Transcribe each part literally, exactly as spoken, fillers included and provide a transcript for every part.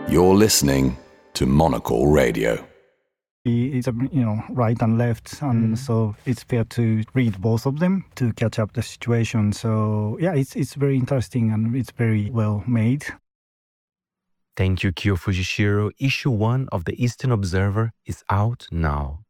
You're listening to Monocle Radio. It's a, you know, right and left, and so it's fair to read both of them to catch up the situation. So yeah, it's it's very interesting and it's very well made. Thank you, Kyo Fujishiro. Issue one of the Eastern Observer is out now.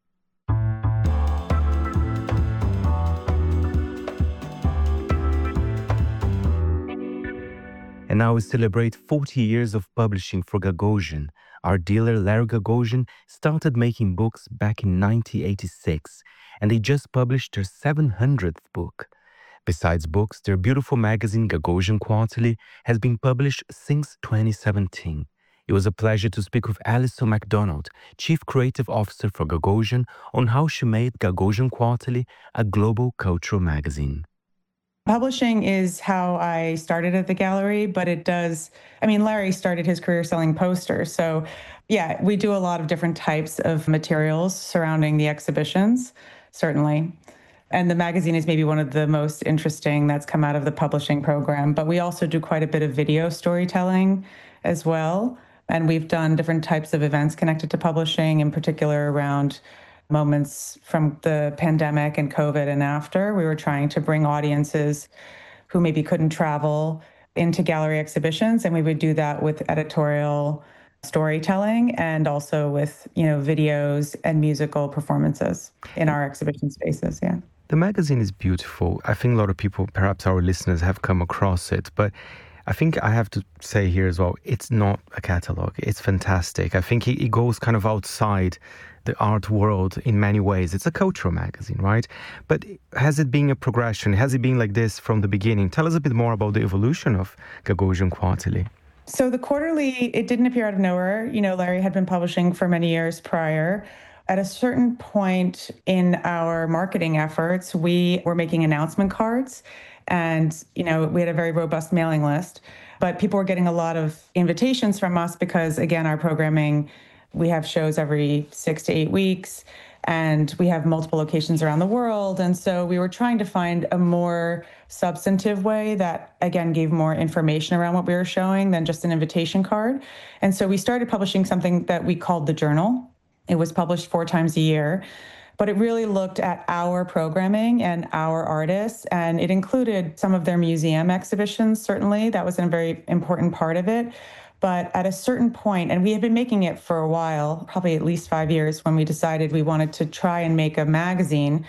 And now we celebrate forty years of publishing for Gagosian. Our dealer, Larry Gagosian, started making books back in nineteen eighty-six, and they just published their seven hundredth book. Besides books, their beautiful magazine, Gagosian Quarterly, has been published since twenty seventeen. It was a pleasure to speak with Alison MacDonald, Chief Creative Officer for Gagosian, on how she made Gagosian Quarterly a global cultural magazine. Publishing is how I started at the gallery, but it does, I mean, Larry started his career selling posters. So yeah, we do a lot of different types of materials surrounding the exhibitions, certainly. And the magazine is maybe one of the most interesting that's come out of the publishing program. But we also do quite a bit of video storytelling as well. And we've done different types of events connected to publishing, in particular around moments from the pandemic and COVID and after. We were trying to bring audiences who maybe couldn't travel into gallery exhibitions, and we would do that with editorial storytelling and also with, you know, videos and musical performances in our exhibition spaces. Yeah. The magazine is beautiful. I think a lot of people, perhaps our listeners, have come across it, but I think I have to say here as well, it's not a catalog. It's fantastic. I think it, it goes kind of outside the art world in many ways. It's a cultural magazine, right? But has it been a progression? Has it been like this from the beginning? Tell us a bit more about the evolution of Gagosian Quarterly. So the quarterly, it didn't appear out of nowhere. You know, Larry had been publishing for many years prior. At a certain point in our marketing efforts, we were making announcement cards. And, you know, we had a very robust mailing list. But people were getting a lot of invitations from us because, again, our programming, we have shows every six to eight weeks, and we have multiple locations around the world. And so we were trying to find a more substantive way that, again, gave more information around what we were showing than just an invitation card. And so we started publishing something that we called the Journal. It was published four times a year, but it really looked at our programming and our artists, and it included some of their museum exhibitions, certainly. That was a very important part of it. But at a certain point, and we had been making it for a while, probably at least five years, when we decided we wanted to try and make a magazine.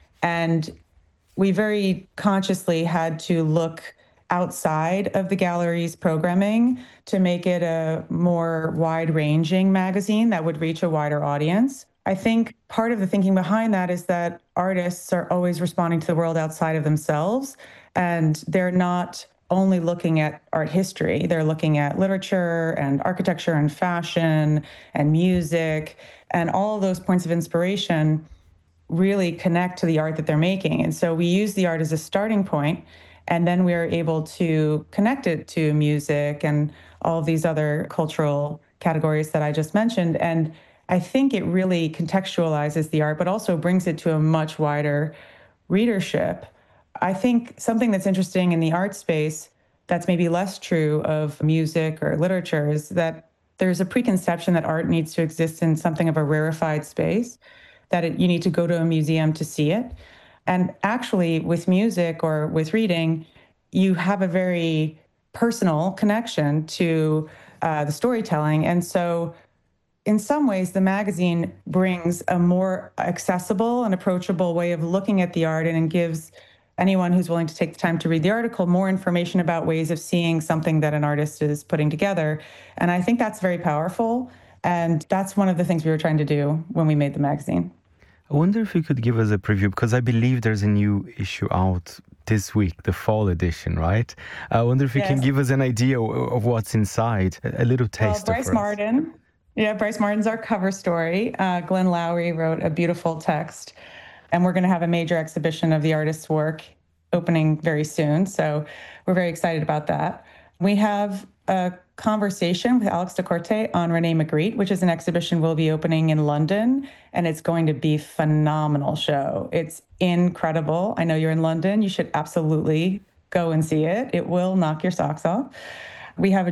And we very consciously had to look outside of the gallery's programming to make it a more wide-ranging magazine that would reach a wider audience. I think part of the thinking behind that is that artists are always responding to the world outside of themselves, and they're not only looking at art history. They're looking at literature and architecture and fashion and music, and all of those points of inspiration really connect to the art that they're making. And so we use the art as a starting point, and then we're able to connect it to music and all of these other cultural categories that I just mentioned. And I think it really contextualizes the art, but also brings it to a much wider readership. I think something that's interesting in the art space that's maybe less true of music or literature is that there's a preconception that art needs to exist in something of a rarefied space, that it, you need to go to a museum to see it. And actually, with music or with reading, you have a very personal connection to uh, the storytelling. And so in some ways, the magazine brings a more accessible and approachable way of looking at the art, and it gives anyone who's willing to take the time to read the article more information about ways of seeing something that an artist is putting together. And I think that's very powerful. And that's one of the things we were trying to do when we made the magazine. I wonder if you could give us a preview, because I believe there's a new issue out this week, the fall edition, right? I wonder if you yes. can give us an idea of what's inside, a little taste well, Bryce of Martin. Yeah, Bryce Martin's our cover story. Uh, Glenn Lowry wrote a beautiful text. And we're going to have a major exhibition of the artist's work opening very soon. So we're very excited about that. We have a conversation with Alex DeCorte on René Magritte, which is an exhibition we'll be opening in London. And it's going to be a phenomenal show. It's incredible. I know you're in London. You should absolutely go and see it. It will knock your socks off. We have a